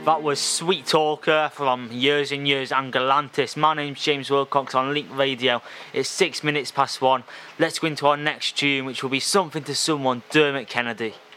That was Sweet Talker from Years and Years and Galantis. My name's James Wilcox on Link Radio. It's 6 minutes past 1. Let's go into our next tune, which will be Something to Someone, Dermot Kennedy.